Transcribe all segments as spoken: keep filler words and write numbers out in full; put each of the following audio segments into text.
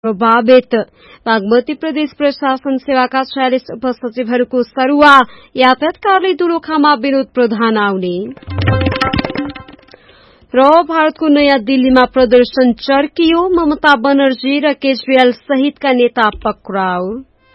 प्रभावित बागमती प्रदेश प्रशासन सेवाका छयालिस उपसचिवहरूको सरुवा यातायात कार्यालय दुरोखामा विरोध प्रधान आउने र भारतको नयाँ दिल्लीमा प्रदर्शन चर्कियो ममता बनर्जी र केजरीवाल सहितका नेता पक्राउ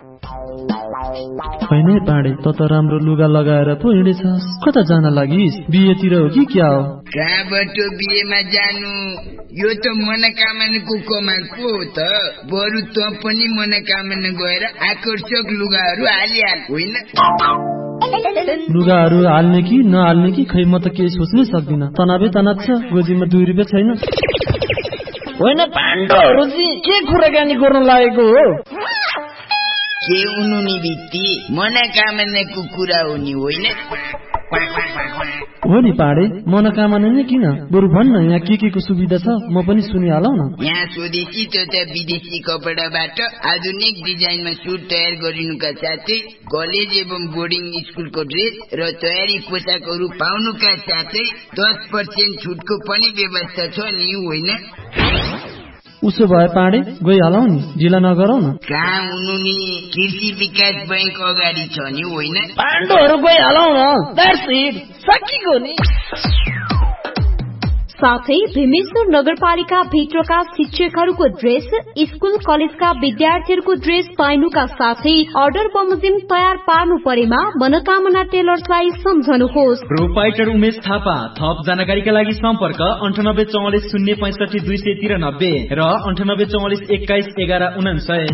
होइन पाडे त त राम्रो लुगा लगाएर पो हिँडेछस् कता जान लागिस् बिहेतिर हो कि क्या हो कहाँबाट बिहेमा जानु यो त मनोकामनाको कमाल पो हो त बरु त पनि मनोकामना गएर आकर्षक लुगाहरू हालिहाल होइन लुगाहरू हाल्ने कि नहाल्ने कि खै म त केही सोच्नै सक्दिन तनावै तनाव छ गोजीमा दुई रुपियाँ छैन होइन पाण्डवहरू के कुराकानी गर्न लागेको हो के हुनु नि भित्ति मनोकामनाको कुरा हो नि होइन हो नि पाडे मनोकामना नै किन बरु भन्न यहाँ के के को सुविधा छ म पनि सुनिहालौ न यहाँ स्वदेशी तथा विदेशी कपडाबाट आधुनिक डिजाइनमा सुट तयार गरिनुका साथै कलेज एवं बोर्डिङ स्कुलको ड्रेस र तयारी पोसाकहरू पाउनुका साथै दस पर्सेन्ट छुटको पनि व्यवस्था छ नि होइन उसो भए पाडे गइहालौ नि जिल्ला नगरौ न कहाँ हुनु नि कृषि विकास बैंक अगाडि छ नि होइन पाण्डवहरू गइहालौ न द्याट्स इट सकिगयो नि साथै भीमेश्वर नगरपालिका भित्रका शिक्षकहरूको ड्रेस स्कूल कलेजका विद्यार्थीहरूको ड्रेस पाइनुका साथै अर्डर बमोजिम तयार पार्नु परेमा मनोकामना टेलर्सलाई सम्झनुहोस्। प्रोपाइटर उमेश थापा। थप जानकारीका लागि सम्पर्क अन्ठानब्बे चौवालिस शून्य पैंसठी दुई सय तिरानब्बे र अन्ठानब्बे चौवालिस एक्काइस एघार उनान्सय।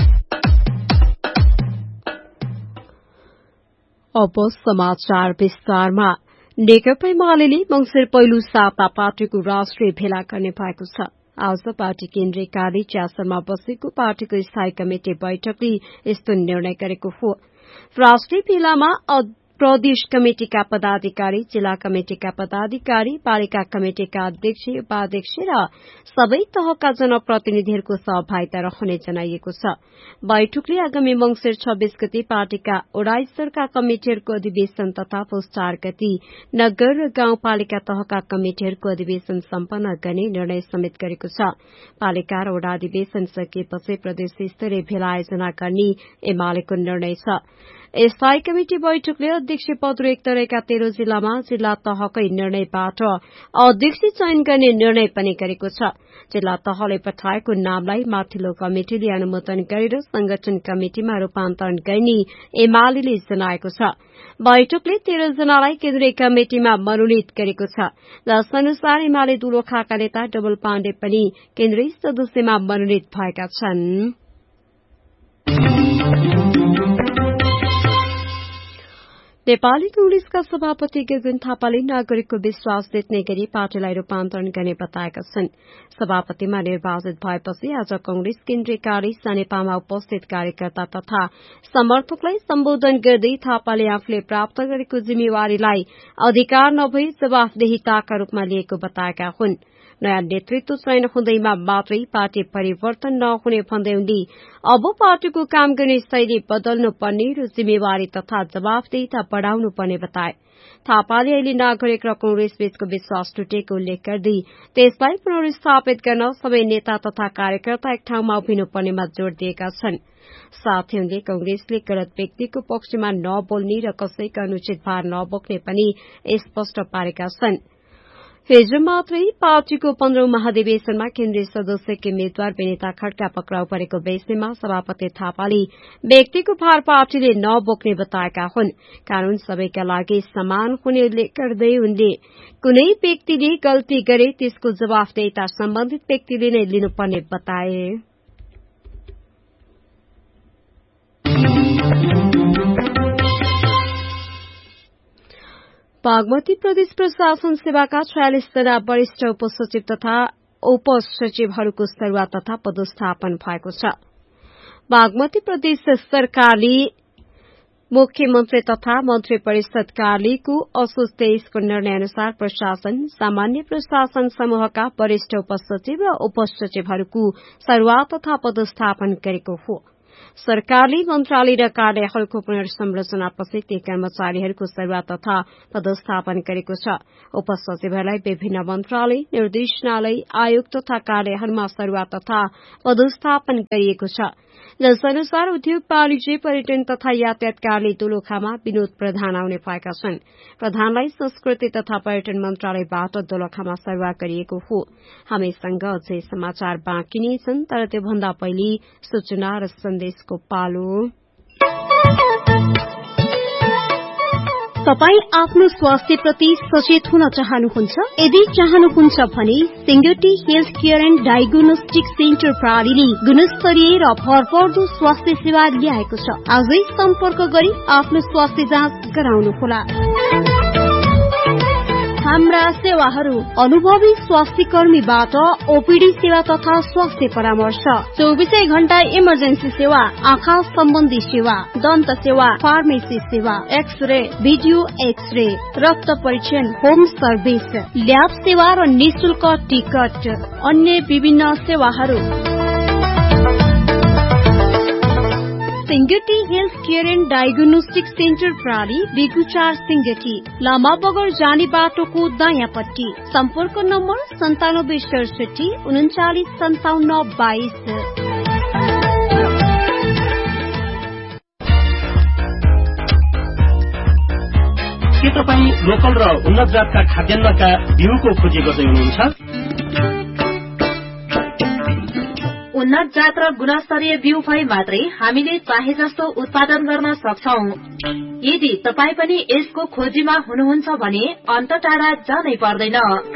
अब समाचार विस्तारमा। नेकपा एमाले मंसिर पहिलो साता पार्टीको राष्ट्रिय भेला गर्ने भएको छ। आज पार्टी केन्द्रीय कार्य च्यासरमा बसेको पार्टीको स्थायी कमिटि बैठकले यस्तो निर्णय गरेको हो। राष्ट्रिय भेलामा प्रदेश कमिटिका पदाधिकारी, जिल्ला कमिटिका पदाधिकारी, पालिका कमिटिका अध्यक्ष, उपाध्यक्ष र सबै तहका जनप्रतिनिधिहरूको सहभागिता रहने जनाइएको छ। बैठकले आगामी मंसिर छब्बीस गते पार्टीका वडा स्तरका कमिटिहरूको अधिवेशन तथा पुस चार गते नगर र गाउँपालिका तहका कमिटिहरूको अधिवेशन सम्पन्न गर्ने निर्णय समेत गरेको छ। पालिका र वडा अधिवेशन सकिएपछि प्रदेश स्तरीय भेला आयोजना गर्ने एमालेको निर्णय छ। स्थायी कमिटि बैठकले अध्यक्ष पद रिक्त रहेका तेह्र जिल्लामा जिल्ला तहकै निर्णयबाट अध्यक्ष चयन गर्ने निर्णय पनि गरेको छ। जिल्ला तहले पठाएको नामलाई माथिल्लो कमिटिले अनुमोदन गरेर संगठन कमिटिमा रूपान्तरण गर्ने एमाले जनाएको छ। बैठकले तेह्र जनालाई केन्द्रीय कमिटिमा मनोनित गरेको छ, जस अनुसार एमाले दुलोखाका नेता डबल पाण्डे पनि केन्द्रीय सदस्यमा मनोनित भएका छन्। नेपाली कांग्रेसका सभापति गगन थापाले नागरिकको विश्वास जित्ने गरी पार्टीलाई रूपान्तरण गर्ने बताएका छन्। सभापतिमा निर्वाचित भएपछि आज कांग्रेस केन्द्रीय कार्य सानेपामा उपस्थित कार्यकर्ता तथा समर्थकलाई सम्बोधन गर्दै थापाले आफूले प्राप्त गरेको जिम्मेवारीलाई अधिकार नभई जवाफदेहिताका रूपमा लिएको बताएका हुन्। नयाँ नेतृत्व चयन हुँदैमा मात्रै पार्टी परिवर्तन नहुने भन्दै उनले अब पार्टीको काम गर्ने शैली बदल्नु पर्ने र जिम्मेवारी तथा जवाफदेहिता बढ़ाउनु पर्ने बताए। थापाले अहिले नागरिक र कांग्रेस बीचको विश्वास टुटेको उल्लेख गर्दै त्यसलाई पुनर्स्थापित गर्न सबै नेता तथा कार्यकर्ता एक ठाउँमा उभिनु पर्नेमा जोड़ दिएका छन्। साथै उनले कांग्रेसले गलत व्यक्तिको पक्षमा नबोल्ने र कसैका अनुचित भार नबोक्ने पनि स्पष्ट पारेका छन्। हिजो मात्रै पार्टीको पन्ध्रौं महाधिवेशनमा केन्द्रीय सदस्यकी उम्मेद्वार विनिता खड्का पक्राउ परेको विषयमा सभापति थापाले व्यक्तिको भार पार्टीले नबोक्ने बताएका हुन्। कानून सबैका लागि समान हुने उल्लेख गर्दै उनले कुनै व्यक्तिले गल्ती गरे त्यसको जवाफदेहिता सम्बन्धित व्यक्तिले नै लिनुपर्ने बताए। बागमती प्रदेश प्रशासन सेवाका छयालिस जना वरिष्ठ उपसचिव तथा उपसचिवहरूको सरुवा तथा पदस्थापन भएको छ। बागमती प्रदेश सरकारले मुख्यमन्त्री तथा मन्त्री परिषद कार्यालयको असोज तेइसको निर्णय अनुसार प्रशासन सामान्य प्रशासन समूहका वरिष्ठ उपसचिव र उपसचिवहरूको सरुवा तथा पदस्थापन गरेको हो। सरकारले मन्त्रालय र कार्यालयहरूको पुनर्संरचनापछि ती कर्मचारीहरूको सरुवा तथा पदस्थापन गरेको छ। उपसचिवहरूलाई विभिन्न मन्त्रालय, निर्देशनालय, आयोग तथा कार्यालयहरूमा सरुवा तथा पदस्थापन गरिएको छ। जसअनुसार उद्योग, वाणिज्य, पर्यटन तथा यातायात कार्यालय दोलखामा विनोद प्रधान आउने भएका छन्। प्रधानलाई संस्कृति तथा पर्यटन मन्त्रालयबाट दोलखामा सरुवा गरिएको हो। हामीसँग अझै समाचार बाँकी नै छन्, तर त्योभन्दा पहिले सूचना र सन्देशको पालो। तपाईँ आफ्नो स्वास्थ्यप्रति सचेत हुन चाहनुहुन्छ? यदि चाहनुहुन्छ भने Singati health care and diagnostic centre प्रणालीले गुणस्तरीय र भरपर्दो स्वास्थ्य सेवा ल्याएको छ। आजै सम्पर्क गरी आफ्नो स्वास्थ्य जाँच गराउनुहोला। हाम्रा सेवाहरू अनुभवी स्वास्थ्य कर्मीबाट ओपीडी सेवा तथा स्वास्थ्य परामर्श, चौबीसै घण्टा इमर्जेन्सी सेवा, आँखा सम्बन्धी सेवा, दन्त सेवा, फार्मेसी सेवा, एक्सरे, भिडियो एक्सरे, रक्त परीक्षण, होम सर्भिस, ल्याब सेवा र निशुल्क टिकट, अन्य विभिन्न सेवाहरू। Singati health care and diagnostic centre प्रणाली बिगुचार सिंगटी, लामा बगर जाने बाटोको दायाँपट्टि। सम्पर्क नम्बर सन्तानब्बे सडसठी उन्चालिस सन्ताउन्न बाइस। के तपाईँ लोकल र उन्नत जातका खाद्यान्नका बिउको खोजी गर्दै हुनुहुन्छ? उन्नत जात र गुणस्तरीय बिउ भए मात्रै हामीले चाहे जस्तो उत्पादन गर्न सक्छौं। यदि तपाई पनि यसको खोजीमा हुनुहुन्छ भने अन्त टाढा जानै पर्दैन।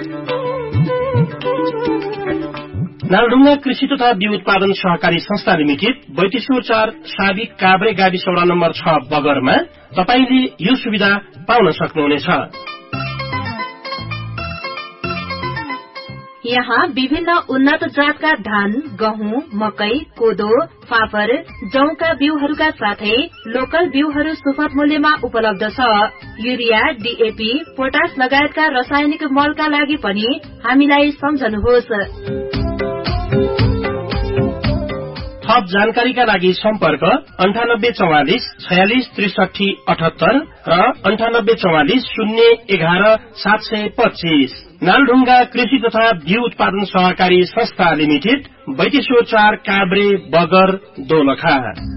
नालढुङ्गा कृषि तथा बिउ उत्पादन सहकारी संस्था लिमिटेड बैतिसो चार साबिक काभ्रे गाविस वडा नम्बर छ बगरमा तपाईले यो सुविधा पाउन सक्नुहुनेछ। यहाँ विभिन्न उन्नत जातका धान, गहुँ, मकै, कोदो, फापर, जौका बिउहरूका साथै लोकल बिउहरू सुपथ मूल्यमा उपलब्ध छ। युरिया, डीएपी, पोटास लगायतका रासायनिक मलका लागि पनि हामीलाई सम्झनुहोस्। थप जानकारीका लागि सम्पर्क अन्ठानब्बे चौवालिस छयालिस त्रिसठी अठहत्तर र अन्ठानब्बे चौवालिस शून्य एघार सात सय पच्चीस। नालढुङ्गा कृषि तथा बिउ उत्पादन सहकारी संस्था लिमिटेड बैतिसो चार काभ्रे बगर दोलखा।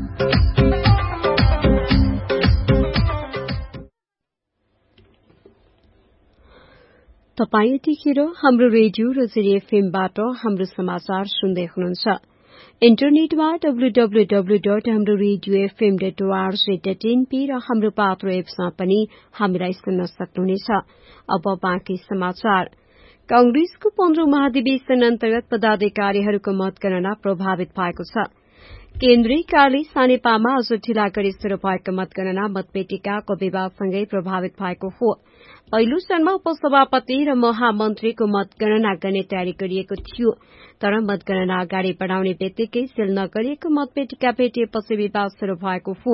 तपाईँ यतिखेर हाम्रो रेडियो रोजेरी एफएमबाट हाम्रो समाचार सुन्दै हुनुहुन्छ। इन्टरनेटमा डब्ल्यू डब्ल्यू डब्ल्यू डट हाम्रो radio FM dot ORG dot NP र हाम्रो पात्रो एप्समा पनि हामीलाई सुन्न सक्नुहुनेछ। अब बाँकी समाचार। कांग्रेसको पन्ध्रौं महाधिवेशन अन्तर्गत पदाधिकारीहरूको मतगणना प्रभावित भएको छ। केन्द्रीय कार्यालय सानेपामा आज ढिला गरी शुरू भएको मतगणना मतपेटिकाको विवादसँगै प्रभावित भएको हो। पहिलो चरणमा उपसभापति र महामन्त्रीको मतगणना गर्ने तयारी गरिएको थियो, तर मतगणना अगाडि बढ़ाउने बित्तिकै सील नगरिएको मतपेटिका भेटिएपछि विवाद शुरू भएको हो।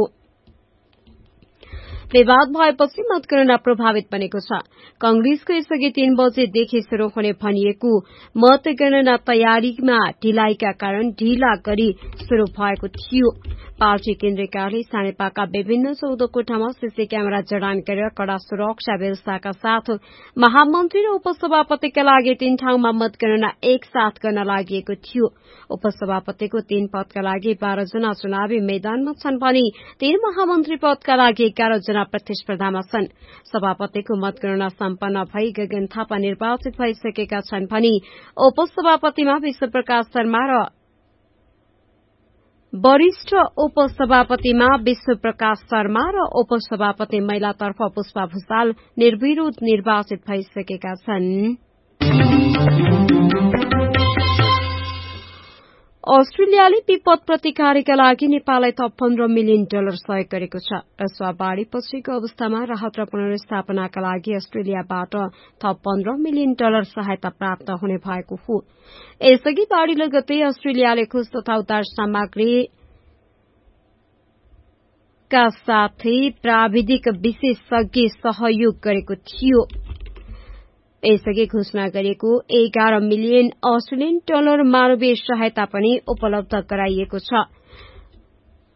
विवाद भएपछि मतगणना प्रभावित बनेको छ। कांग्रेसको यसअघि तीन बजेदेखि शुरू हुने भनिएको मतगणना तयारीमा ढिलाइका कारण ढिला गरी शुरू भएको थियो। पार्टी केन्द्रीय कार्यालय सानेपाका विभिन्न चौध कोठामा सीसी क्यामेरा जडान गरेर कड़ा सुरक्षा व्यवस्थाका साथ महामन्त्री र उपसभापतिका लागि तीन ठाउँमा मतगणना एकसाथ गर्न लागि थियो। उपसभापतिको तीन पदका लागि बाह्र जना चुनावी मैदानमा छन् भने तीन महामन्त्री पदका लागि एघार जना प्रतिस्पर्धामा छन्। सभापतिको मतगणना सम्पन्न भई गगन थापा निर्वाचित भइसकेका छन् भने उपसभापतिमा विश्वप्रकाश शर्मा र वरिष्ठ उपसभापतिमा विश्वप्रकाश शर्मा र उपसभापति महिलातर्फ पुष्पा भूषाल निर्विरोध निर्वाचित भइसकेका छन्। अस्ट्रेलियाले विपद प्रतिकारका लागि नेपाललाई थप पन्ध्र मिलियन डलर सहयोग गरेको छ। रसुवा बाढ़ीपछिको अवस्थामा राहत र पुनर्स्थापनाका लागि अस्ट्रेलियाबाट थप पन्ध्र मिलियन डलर सहायता प्राप्त हुने भएको हो। यसअघि बाढ़ी लगत्तै अस्ट्रेलियाले खोज तथा उद्धार सामग्रीका साथै प्राविधिक विशेषज्ञ सहयोग गरेको थियो। यसअघि घोषणा गरिएको एघार मिलियन अस्ट्रेलियन डलर मानवीय सहायता पनि उपलब्ध गराइएको छ।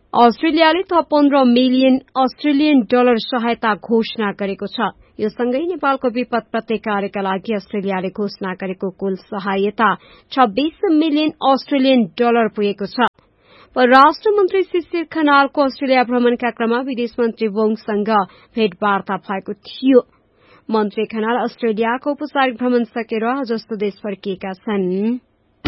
अस्ट्रेलियाले थप पन्ध्र मिलियन अस्ट्रेलियन डलर सहायता घोषणा गरेको छ। यो सँगै नेपालको विपद प्रतिकारका लागि अस्ट्रेलियाले घोषणा गरेको कुल सहायता छब्बीस मिलियन अस्ट्रेलियन डलर पुगेको छ। परराष्ट्र मन्त्री शिशिर खनालको अस्ट्रेलिया भ्रमणका क्रममा विदेश मन्त्री वोङसँग भेटवार्ता भएको थियो। मन्त्री खनाल अस्ट्रेलियाको औपचारिक भ्रमण सकेर आज स्वदेश फर्किएका छन्।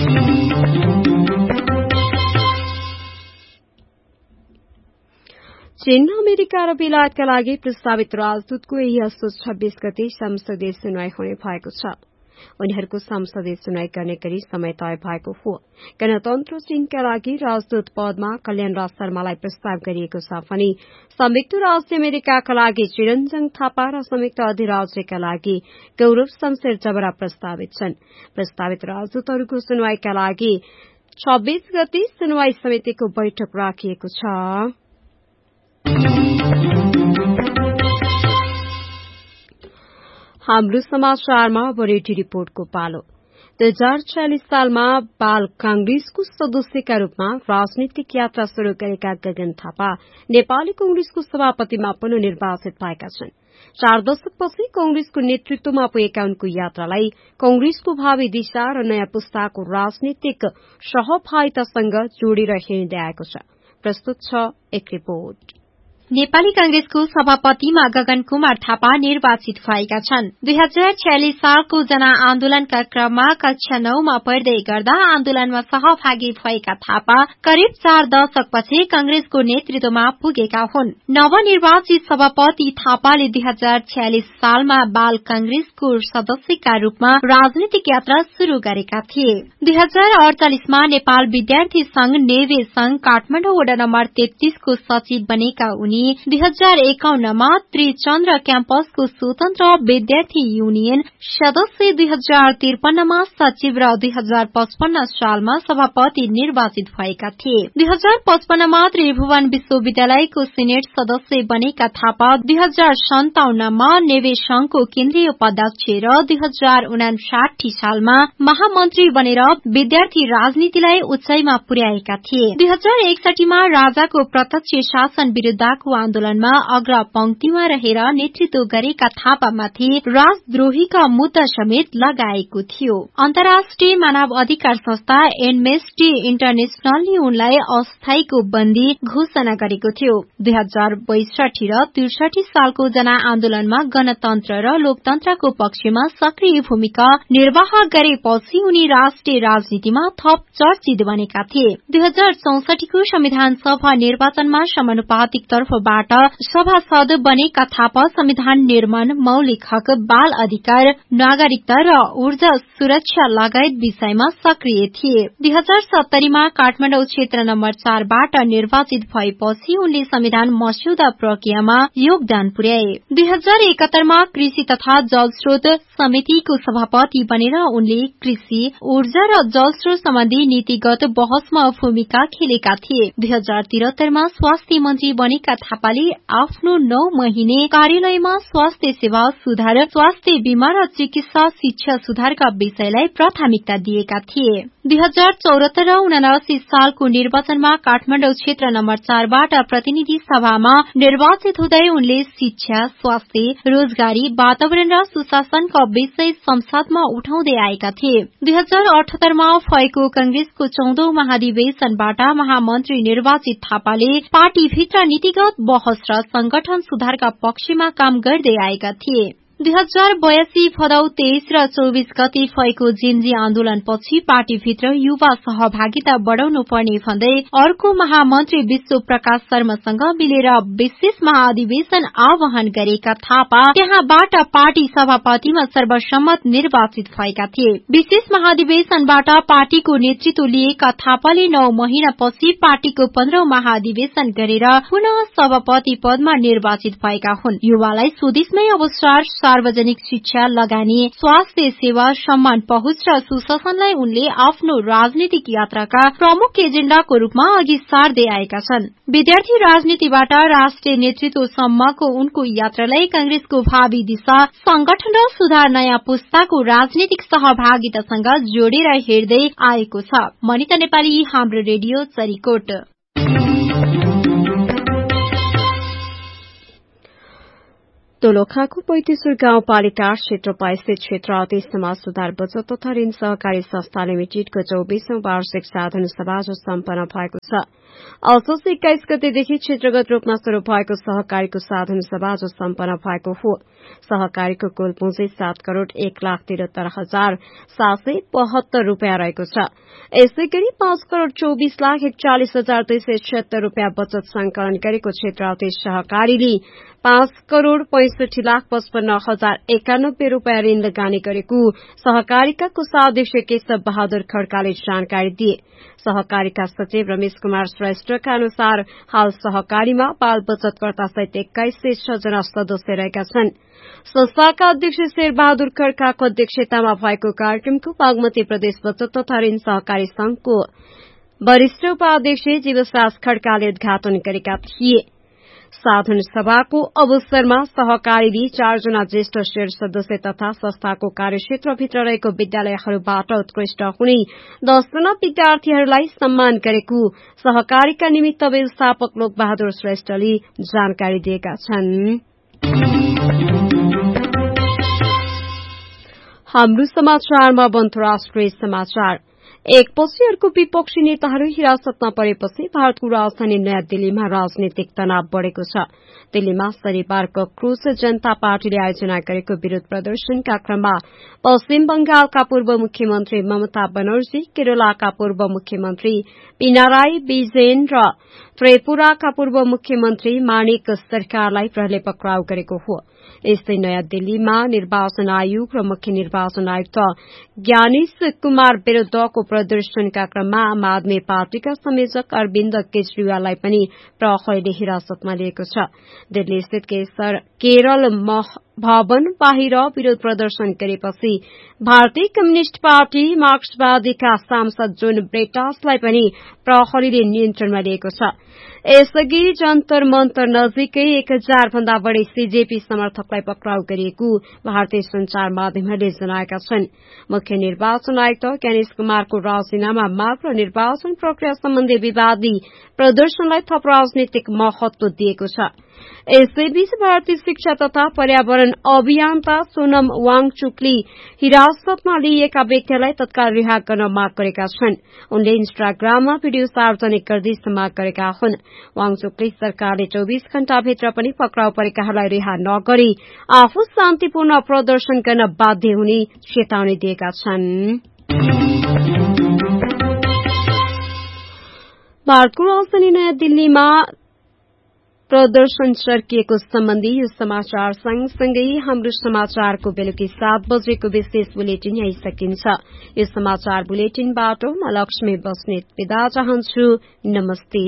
चीन अमेरिका र बेलायतका लागि प्रस्तावित राजदूतको यही असोज छब्बीस गते संसदीय सुनवाई हुने भएको छ। उनीहरूको संसदीय सुनवाई गर्ने गरी समय तय भएको हो। गणतन्त्र चीनका लागि राजदूत पदमा कल्याण राज शर्मालाई प्रस्ताव गरिएको छ भने संयुक्त राज्य अमेरिकाका लागि चिरञ्जन थापा र संयुक्त अधिराज्यका लागि गौरव शमशेर जबरा प्रस्तावित छन्। प्रस्तावित राजदूतहरूको सुनवाईका लागि छब्बीस गते सुनवाई समितिको बैठक राखिएको छ। हाम्रो समाचारमा अब रेडियो रिपोर्टको पालो। दुई हजार छयालिस सालमा बाल कांग्रेसको सदस्यका रूपमा राजनीतिक यात्रा शुरू गरेका गगन थापा नेपाली कांग्रेसको सभापतिमा पुनर्निर्वाचित भएका छन्। चार दशकपछि कांग्रेसको नेतृत्वमा पुगेका उनको यात्रालाई कांग्रेसको भावी दिशा र नयाँ पुस्ताको राजनीतिक सहभागितासँग जोडेर हिँड्दै आएको छ। प्रस्तुत छ एक रिपोर्ट। नेपाली कांग्रेसको सभापतिमा गगन कुमार थापा निर्वाचित भएका छन्। दुई हजार छयालिस सालको जनआन्दोलनका क्रममा कक्षा नौमा पढ्दै गर्दा आन्दोलनमा सहभागी भएका थापा करिब चार दशकपछि कांग्रेसको नेतृत्वमा पुगेका हुन्। नवनिर्वाचित सभापति थापाले दुई हजार छयालिस सालमा बाल कांग्रेसको सदस्यका रूपमा राजनीतिक यात्रा शुरू गरेका थिए। दुई हजार अडचालिसमा नेपाल विद्यार्थी संघ नेवे संघ काठमाडौँ वडा नम्बर तेत्तीसको सचिव बनेका उनी दुई हजार एकाउन्नमा त्रिचन्द्र क्याम्पसको स्वतन्त्र विद्यार्थी युनियन सदस्य, दुई हजार त्रिपन्नमा सचिव र दुई हजार पचपन्न सालमा सभापति निर्वाचित भएका थिए। दुई हजार पचपन्नमा त्रिभुवन विश्वविद्यालयको सिनेट सदस्य बनेका थापा दुई हजार सन्ताउन्नमा नेवे संघको केन्द्रीय उपाध्यक्ष र दुई हजार उनासाठी सालमा महामन्त्री बनेर विद्यार्थी राजनीतिलाई उचाइमा पुर्याएका थिए। दुई हजार एकसठीमा राजाको प्रत्यक्ष शासन विरूद्धको आन्दोलनमा अग्र पंक्तिमा रहेर नेतृत्व गरेका थापामाथि राजद्रोहीका मुद्दा समेत लगाएको थियो। अन्तर्राष्ट्रिय मानव अधिकार संस्था एमनेस्टी इन्टरनेशनलले उनलाई अस्थायीको बन्दी घोषणा गरेको थियो। दुई हजार बैसठी र त्रिसठी सालको जनआन्दोलनमा गणतन्त्र र लोकतन्त्रको पक्षमा सक्रिय भूमिका निर्वाह गरेपछि उनी राष्ट्रिय राजनीतिमा थप चर्चित बनेका थिए। दुई हजार चौसठीको संविधान सभा निर्वाचनमा समानुपातिक तर्फबाट सभासद बनेका थापा संविधान निर्माण, मौलिक हक, बाल अधिकार, नागरिकता र ऊर्जा सुरक्षा लगायत विषयमा सक्रिय थिए। दुई हजार सत्तरीमा काठमाडौँ क्षेत्र नम्बर चारबाट निर्वाचित भएपछि उनले संविधान मस्यौदा प्रक्रियामा योगदान पुर्याए। दुई हजार एकात्तरमा कृषि तथा जलस्रोत समितिको सभापति बनेर उनले कृषि, ऊर्जा र जलस्रोत सम्बन्धी नीतिगत बहसमा भूमिका खेलेका थिए। दुई हजार त्रिहत्तरमा स्वास्थ्य मन्त्री बनेका थापाले आफ्नो नौ महिने कार्यालयमा स्वास्थ्य सेवा सुधार, स्वास्थ्य बीमा र चिकित्सा शिक्षा सुधारका विषयलाई प्राथमिकता दिएका थिए। दुई हजार चौरात्तर र उनासी सालको निर्वाचनमा काठमाडौँ क्षेत्र नम्बर चारबाट प्रतिनिधि सभामा निर्वाचित हुँदै उनले शिक्षा, स्वास्थ्य, रोजगारी, वातावरण र सुशासनका विषय संसदमा उठाउँदै आएका थिए। दुई हजार अठहत्तरमा भएको कांग्रेसको चौधौं महाधिवेशनबाट महामन्त्री निर्वाचित थापाले पार्टीभित्र नीतिगत बहस र संगठन सुधारका पक्षमा काम गर्दै आएका थिए। दुई हजार बयासी भदौ तेइस र चौबीस गते भएको जिन्जी आन्दोलनपछि पार्टीभित्र युवा सहभागिता बढ़ाउनु पर्ने भन्दै अर्को महामन्त्री विश्व प्रकाश शर्मासँग मिलेर विशेष महाधिवेशन आह्वान गरेका थापा त्यहाँबाट पार्टी सभापतिमा सर्वसम्मत निर्वाचित भएका थिए। विशेष महाधिवेशनबाट पार्टीको नेतृत्व लिएका थापाले नौ महिनापछि पार्टीको पन्ध्रौं महाधिवेशन गरेर पुनः सभापति पदमा निर्वाचित भएका हुन्। युवालाई स्वदेशमै अवसर, सार्वजनिक शिक्षा, लगानी, स्वास्थ्य सेवा, सम्मान पहुँच र सुशासनलाई उनले आफ्नो राजनीतिक यात्राका प्रमुख एजेण्डाको रूपमा अघि सार्दै आएका छन्। विद्यार्थी राजनीतिबाट राष्ट्रिय नेतृत्वसम्मको उनको यात्रालाई कांग्रेसको भावी दिशा, संगठन र सुधार, नयाँ पुस्ताको राजनीतिक सहभागितासँग जोडेर हेर्दै आएको छ। मनिता नेपाली, हाम्रो रेडियो, चरीकोट। दोलखाको पैंतिसुर गाउँपालिका क्षेत्र स्थित क्षेत्रावधि समाज सुधार बचत तथा ऋण सहकारी संस्था लिमिटेडको चौबीसौं वार्षिक साधारण सभा आज सम्पन्न भएको छ। असोज एक्काइस गतेदेखि क्षेत्रगत रूपमा शुरू भएको सहकारीको साधारण सभा आज सम्पन्न भएको हो। सहकारीको कुल पुँजी सात करोड़ एक लाख तिहत्तर हजार सात सय बहत्तर रूपियाँ रहेको छ। यसै गरी पाँच करोड़ चौबीस लाख एकचालिस हजार दुई सय छिहत्तर रूपियाँ बचत संकलन गरेको क्षेत्रावधि सहकारीले पाँच करोड़ पैंसठी लाख पचपन्न हजार एकानब्बे रूपियाँ ऋण लगानी गरेको सहकारीका कोषाध्यक्ष केशव बहादुर खड्काले जानकारी दिए। सहकारीका सचिव रमेश कुमार श्रेष्ठका अनुसार हाल सहकारीमा बाल बचतकर्ता सहित एक्काइस सय छ जना सदस्य रहेका छन्। संस्थाका अध्यक्ष शेर बहादुर खड्काको अध्यक्षतामा भएको कार्यक्रमको बागमती प्रदेश बचत तथा ऋण सहकारी संघको वरिष्ठ उपाध्यक्ष जीवराज खड्काले उद्घाटन गरेका थिए। साधारण सभाको अवसरमा सहकारीले चारजना ज्येष्ठ शीर्ष सदस्य तथा संस्थाको कार्यक्षेत्रभित्र रहेको विद्यालयहरूबाट उत्कृष्ट हुने दसजना विद्यार्थीहरूलाई सम्मान गरेको सहकारीका निमित्त व्यवस्थापक लोक बहादुर श्रेष्ठले जानकारी दिएका छन्। हाम्रो समाचारमा अन्तर्राष्ट्रिय समाचार। एकपछि अर्को विपक्षी नेताहरू हिरासतमा परेपछि भारतको राजधानी नयाँ दिल्लीमा राजनीतिक तनाव बढ़ेको छ। दिल्लीमा शनिबार क्रुस जनता पार्टीले आयोजना गरेको विरोध प्रदर्शनका क्रममा पश्चिम बंगालका पूर्व मुख्यमन्त्री ममता बनर्जी, केरलाका पूर्व मुख्यमन्त्री पिनाराई विजयन र त्रिपुराका पूर्व मुख्यमन्त्री माणिक सरकारलाई प्रहरीले पक्राउ गरेको हो। यस्तै नयाँ दिल्लीमा निर्वाचन आयोग र मुख्य निर्वाचन आयुक्त ज्ञानेश कुमार विरूद्धको प्रदर्शनका क्रममा आम आदमी पार्टीका संयोजक अरविन्द केजरीवाललाई पनि प्रहरीले हिरासतमा लिएको छ। दिल्ली स्थित केरल भवन बाहिर विरोध प्रदर्शन गरेपछि भारतीय कम्युनिष्ट पार्टी मार्क्सवादीका सांसद जोन ब्रेटासलाई पनि प्रहरीले नियन्त्रणमा लिएको छ। यसअघि जन्तर मन्तर नजिकै एक हजार भन्दा बढ़ी सीजेपी समर्थकलाई पक्राउ गरिएको भारतीय संचार माध्यमहरूले जनाएका छन्। मुख्य निर्वाचन आयुक्त ज्ञानेश कुमारको राजीनामा माग र निर्वाचन प्रक्रिया सम्बन्धी विवादी प्रदर्शनलाई थप राजनीतिक महत्व दिएको छ। यसैबीच भारतीय शिक्षा तथा पर्यावरण अभियन्ता सोनम वाङचुकले हिरासतमा लिइएका व्यक्तिहरूलाई तत्काल रिहा गर्न माग गरेका छन्। उनले इन्स्टाग्राममा भिडियो सार्वजनिक गर्दै माग गरेका हुन्। वाङचुकले सरकारले चौबीस घण्टाभित्र पनि पक्राउ परेकाहरूलाई रिहा नगरी आफू शान्तिपूर्ण प्रदर्शन गर्न बाध्य हुने चेतावनी दिएका छन्। भारतको राजधानी नयाँ दिल्लीमा प्रदर्शन चर्किएको सम्बन्धी यो समाचार सँगसँगै हाम्रो समाचारको बेलुकी सात बजेको विशेष बुलेटिन यही सकिन्छ। यो समाचार बुलेटिनबाट म लक्ष्मी बस्नेत विदा चाहन्छु। नमस्ते।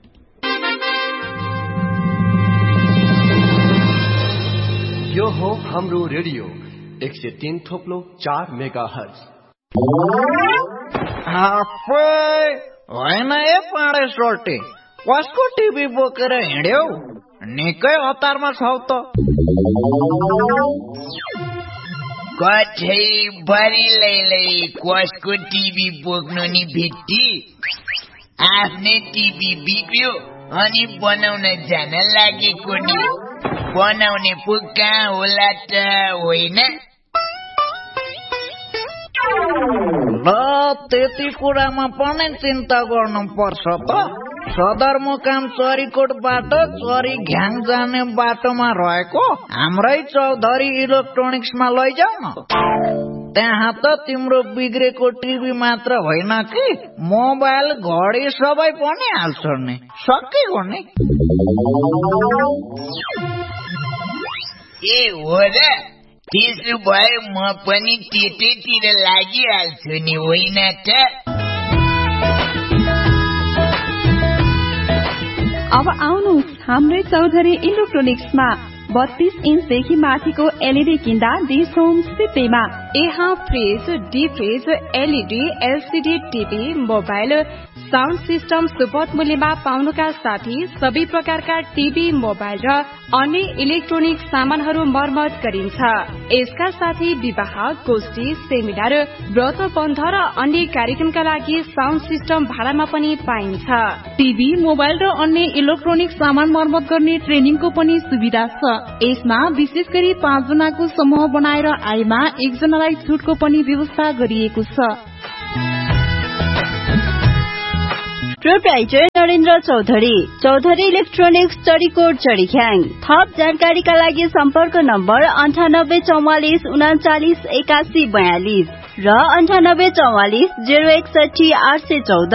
यो हो हाम्रो रेडियो एक सय तीन थोप्लो चार मेगा हर्ज। होइन ए पाडे सोल्टे, कसको टिभी बोकेर हिँड्यौ? निकै हतारमा छौ त। कठै बरिलैलै कसको टिभी बोक्नु नि भिट्टी। आफ्नै टिभी बिग्रियो अनि बनाउन जान लागेको नि। बनाउने पो कहाँ होला त होइन? ल त्यति कुरामा पनि चिन्ता गर्नु पर्छ त। सदरमुकाम चरीकोटबाट चरी घ्याङ जाने बाटोमा रहेको हाम्रै चौधरी इलेक्ट्रोनिक्समा लैजाऊ न। त्यहाँ त तिम्रो बिग्रेको टिभी मात्र होइन कि मोबाइल घडी सबै पनि हाल्छ नि। सकिगयो नि। ए हो र? त्यसो भए म पनि त्यतैतिर लागिहाल्छु नि होइन त? अब आउनुहोस् हाम्रै चौधरी इलेक्ट्रोनिक्समा बत्तीस इन्चदेखि माथिको एलईडी किन्दा दिन्छौं सित्तैमा। यहाँ fridge, deep fridge, LED, LCD TV, mobile sound system सुपथ मूल्यमा पाउनुका साथै सबै प्रकारका टिभी, मोबाइल र अन्य इलेक्ट्रोनिक सामानहरू मर्मत गरिन्छ। यसका साथै विवाह, गोष्ठी, सेमिनार, व्रत बन्ध र अन्य कार्यक्रमका लागि साउन्ड सिस्टम भाडामा पनि पाइन्छ। टिभी, मोबाइल र अन्य इलेक्ट्रोनिक सामान मर्मत गर्ने ट्रेनिङको पनि सुविधा छ। यसमा विशेष गरी पाँच जनाको समूह बनाएर आएमा एकजनालाई छुटको पनि व्यवस्था गरिएको छ। Proprietor Narendra Chaudhary, Chaudhary electronics, Charikot, चरीख्याङ। थप जानकारीका लागि सम्पर्क नम्बर अन्ठानब्बे चौवालिस उनाचालिस एकासी बयालिस र अन्ठानब्बे चौवालिस जेरो एकसठी आठ सय चौध।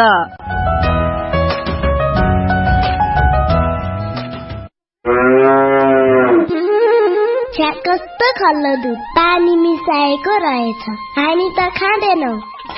कस्तो खल्लो दुध, पानी मिसाएको रहेछ। हामी त खाँदैनौ।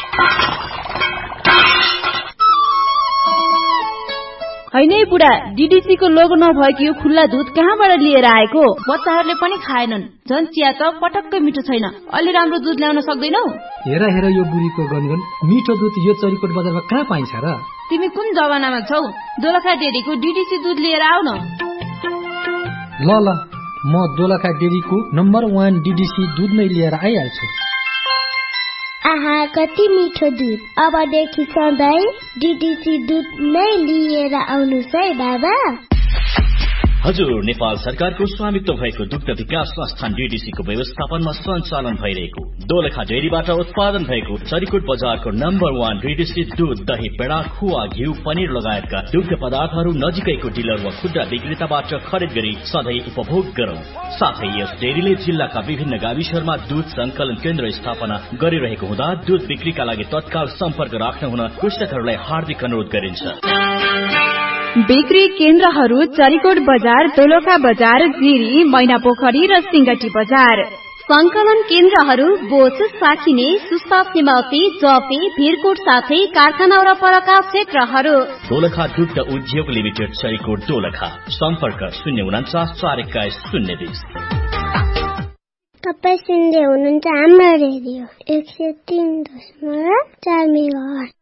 होइन बुढा, डीडीसी को लोगो नभएको यो खुल्ला दुध कहाँबाट लिएर आएको? बच्चाहरूले पनि खाएनन्। झन् चिया त पटक्कै मिठो छैन। अलि राम्रो दुध ल्याउन सक्दैनौ? हेर हेर यो बुढीको गनगन, मिठो दुध यो चरीकोट बजारमा कहाँ पाइन्छ र? तिमी कुन जमानामा छौ? दोलखा डेरीको डीडीसी दुध लिएर आऊ न। ल ल, म दोलखा डेरीको नम्बर वान डीडीसी दुध नै लिएर आइहाल्छु। आहा, कति मिठो दुध। अबदेखि सधैँ डीडीसी दुध नै लिएर आउनुहोस् है बाबा। हजुर, नेपाल सरकारको स्वामित्व भएको दुग्ध विकास संस्थान डीडीसी को व्यवस्थापनमा सञ्चालन भइरहेको दोलखा डेरीबाट उत्पादन भएको चरीकोट बजारको नम्बर वान डीडीसी दूध, दही, पेडा, खुवा, घिउ, पनिर लगायतका दुग्ध पदार्थहरू नजिकैको डिलर वा खुद्रा विक्रेताबाट खरिद गरी सधैँ उपभोग गरौं। साथै यस डेरीले जिल्लाका विभिन्न गाविसहरूमा दूध संकलन केन्द्र स्थापना गरिरहेको हुँदा दूध बिक्रीका लागि तत्काल सम्पर्क राख्न हुन कृषकहरूलाई हार्दिक अनुरोध गरिन्छ। बिक्री केन्द्रहरू चरीकोट बजार, दोलखा बजार, जिरी, मैनापोखरी र सिंगटी बजार। संकलन केन्द्रहरू बोच, साखिने, सुस्पा, सिमौती, जपे, भिरकोट साथै कारखाना वरपरका क्षेत्रहरू। दोलखा दुग्ध उद्योग लिमिटेड, चरीकोट, दोलखा। सम्पर्क शून्य उनाचास चार एक्काइस शून्य बीस। तपाईँ सुन्दै हुनुहुन्छ हाम्रो रेडियो एक सय तीन दशमलव चार मेगाहर्ज।